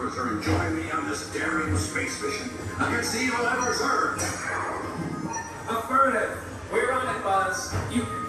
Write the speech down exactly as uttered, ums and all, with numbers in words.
officer and join me on this daring space mission against the evil Emperor's Earth? Affirmative. We're on it, Buzz. You